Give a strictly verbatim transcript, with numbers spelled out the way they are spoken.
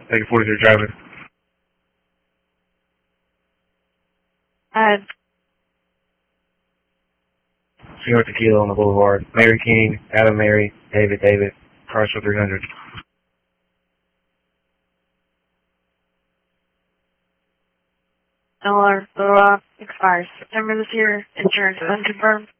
Take a forty-three traffic. Uh, Senior Tequila on the Boulevard. Mary King, Adam Mary, David David, Chrysler three hundred. L R, the law expires September this year. Insurance is unconfirmed.